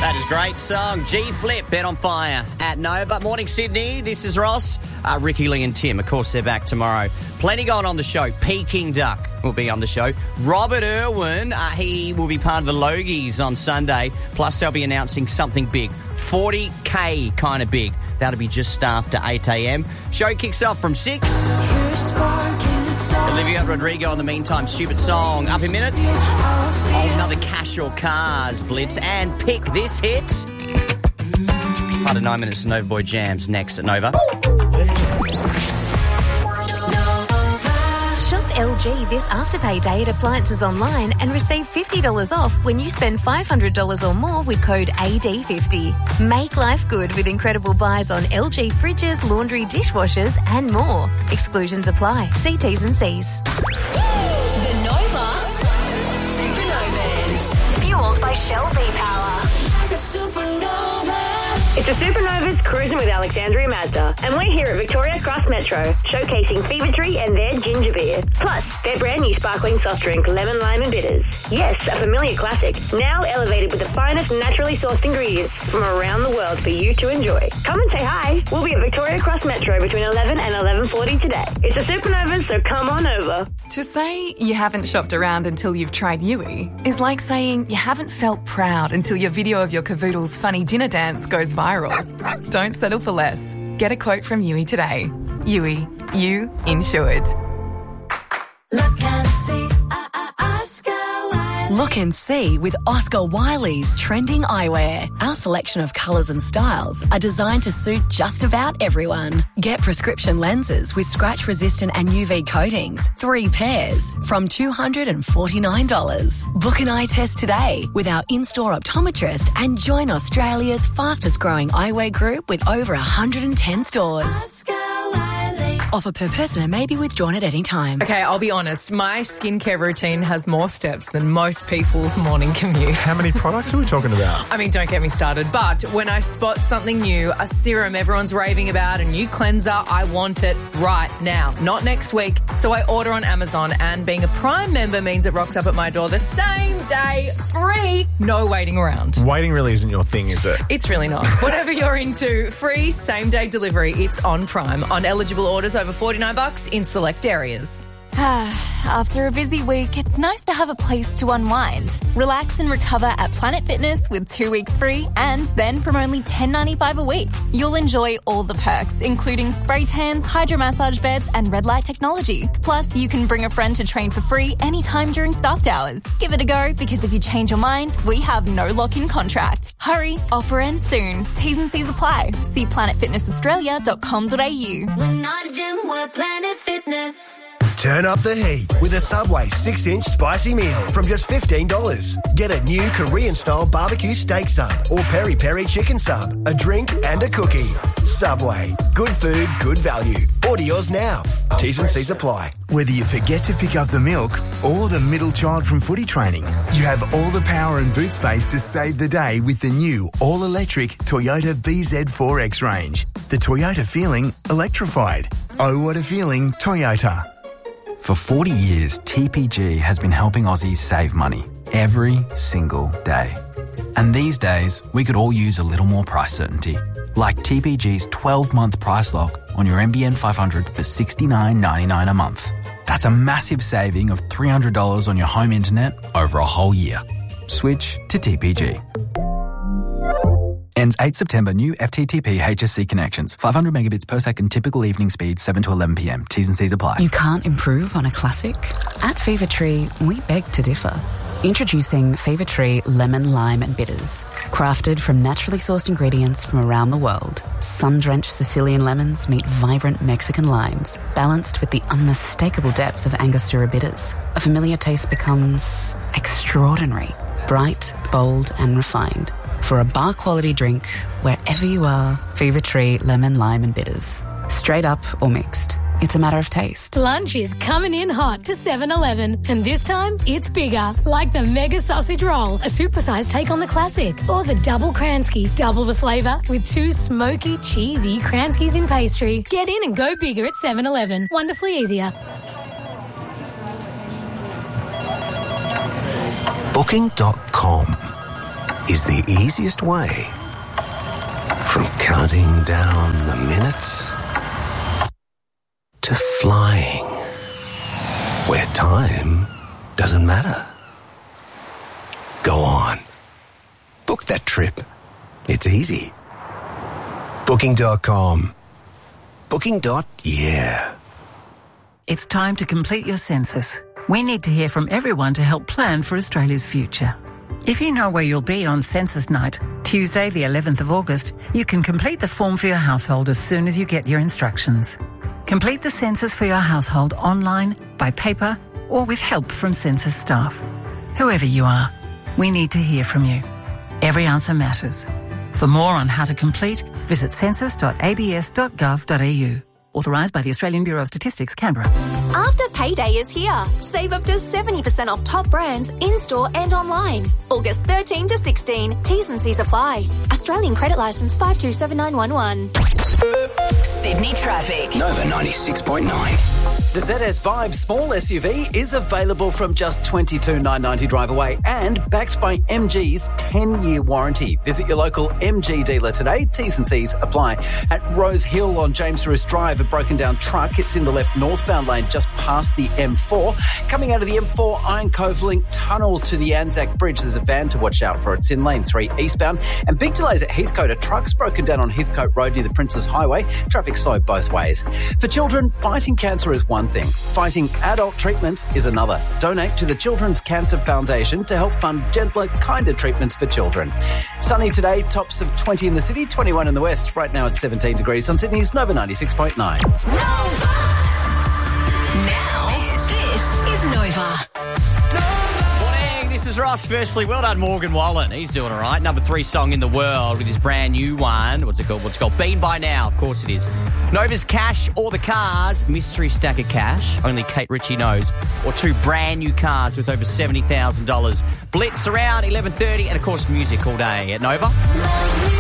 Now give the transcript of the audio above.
That is a great song. G-Flip, Bet on Fire at Nova. Morning, Sydney. This is Ross. Ricky, Lee and Tim, of course, they're back tomorrow. Plenty going on the show. Peking Duck will be on the show. Robert Irwin, he will be part of the Logies on Sunday. Plus, they'll be announcing something big. 40K kind of big. That'll be just after 8 a.m. Show kicks off from 6. Olivia Rodrigo in the meantime. Stupid Song. Up in minutes. Another Cash or Cars blitz. And pick this hit. Part of 9 minutes of Nova Boy Jams next at Nova. Shop LG this Afterpay Day at Appliances Online and receive $50 off when you spend $500 or more with code AD50. Make life good with incredible buys on LG fridges, laundry, dishwashers and more. Exclusions apply. See T's and C's. The Nova Supernovas. Fueled by Shell V-Power. It's the Supernovas Cruising with Alexandria Mazda, and we're here at Victoria Cross Metro, showcasing Fever Tree and their ginger beer, plus their brand new sparkling soft drink, Lemon, Lime and Bitters. Yes, a familiar classic, now elevated with the finest naturally sourced ingredients from around the world for you to enjoy. Come and say hi. We'll be at Victoria Cross Metro between 11 and 11:40 today. It's the Supernovas, so come on over. To say you haven't shopped around until you've tried Yui is like saying you haven't felt proud until your video of your cavoodle's funny dinner dance goes viral. Don't settle for less. Get a quote from Yui today. Yui, you insured. Look and see, Oscar Wilde. Look and see with Oscar Wiley's trending eyewear. Our selection of colours and styles are designed to suit just about everyone. Get prescription lenses with scratch-resistant and UV coatings, 3 pairs, from $249. Book an eye test today with our in-store optometrist and join Australia's fastest-growing eyewear group with over 110 stores. Oscar Wilde. Offer per person and may be withdrawn at any time. Okay, I'll be honest. My skincare routine has more steps than most people's morning commute. How many products are we talking about? I mean, don't get me started. But when I spot something new, a serum everyone's raving about, a new cleanser, I want it right now, not next week. So I order on Amazon, and being a Prime member means it rocks up at my door the same day, free, no waiting around. Waiting really isn't your thing, is it? It's really not. Whatever you're into, free same-day delivery. It's on Prime. On eligible orders over $49 in select areas. After a busy week, it's nice to have a place to unwind. Relax and recover at Planet Fitness with 2 weeks free, and then from only $10.95 a week. You'll enjoy all the perks, including spray tans, hydromassage beds and red light technology. Plus, you can bring a friend to train for free anytime during staffed hours. Give it a go, because if you change your mind, we have no lock-in contract. Hurry, offer ends soon. T's and C's apply. See planetfitnessaustralia.com.au. We're not a gym, we're Planet Fitness. Turn up the heat with a Subway 6-inch spicy meal from just $15. Get a new Korean-style barbecue steak sub or peri-peri chicken sub, a drink and a cookie. Subway. Good food, good value. Order yours now. T's and C's apply. Whether you forget to pick up the milk or the middle child from footy training, you have all the power and boot space to save the day with the new all-electric Toyota BZ4X range. The Toyota feeling electrified. Oh, what a feeling, Toyota. For 40 years, TPG has been helping Aussies save money every single day. And these days, we could all use a little more price certainty. Like TPG's 12-month price lock on your NBN 500 for $69.99 a month. That's a massive saving of $300 on your home internet over a whole year. Switch to TPG. Ends 8 September. New FTTP HSC connections. 500 megabits per second. Typical evening speed 7 to 11 p.m. T's and C's apply. You can't improve on a classic? At Fever Tree, we beg to differ. Introducing Fever Tree Lemon, Lime and Bitters. Crafted from naturally sourced ingredients from around the world, sun-drenched Sicilian lemons meet vibrant Mexican limes, balanced with the unmistakable depth of Angostura bitters. A familiar taste becomes extraordinary, bright, bold and refined. For a bar-quality drink, wherever you are, Fever Tree Lemon, Lime and Bitters. Straight up or mixed. It's a matter of taste. Lunch is coming in hot to 7-Eleven, and this time it's bigger, like the Mega Sausage Roll, a supersized take on the classic, or the Double Kransky, double the flavour with 2 smoky, cheesy Kranskys in pastry. Get in and go bigger at 7-Eleven. Wonderfully easier. Booking.com. is the easiest way. From counting down the minutes to flying, where time doesn't matter. Go on. Book that trip. It's easy. Booking.com. Booking.yeah. It's time to complete your census. We need to hear from everyone to help plan for Australia's future. If you know where you'll be on census night, Tuesday the 11th of August, you can complete the form for your household as soon as you get your instructions. Complete the census for your household online, by paper, or with help from census staff. Whoever you are, we need to hear from you. Every answer matters. For more on how to complete, visit census.abs.gov.au. Authorised by the Australian Bureau of Statistics, Canberra. After payday is here. Save up to 70% off top brands in-store and online. August 13 to 16. T's and C's apply. Australian credit licence 527911. Sydney traffic. Nova 96.9. The ZS Vibe small SUV is available from just $22,990 drive away and backed by MG's 10-year warranty. Visit your local MG dealer today. T's and C's apply. At Rose Hill on James Roos Drive, a broken down truck. It's in the left northbound lane just past the M4. Coming out of the M4 Iron Cove Link tunnel to the Anzac Bridge, there's a van to watch out for. It's in lane 3 eastbound. And big delays at Heathcote. A truck's broken down on Heathcote Road near the Princes Highway. Traffic slow both ways. For children, fighting cancer is one thing. Fighting adult treatments is another. Donate to the Children's Cancer Foundation to help fund gentler, kinder treatments for children. Sunny today, tops of 20 in the city, 21 in the west. Right now it's 17 degrees on Sydney's Nova 96.9. Now, this is Nova. Morning, this is Ross. Firstly, well done, Morgan Wallen. He's doing all right. Number 3 song in the world with his brand new one. What's it called? Been By Now. Of course it is. Nova's Cash or the Cars. Mystery stack of cash. Only Kate Ritchie knows. Or 2 brand new cars with over $70,000. Blitz around 11:30 and, of course, music all day at Nova.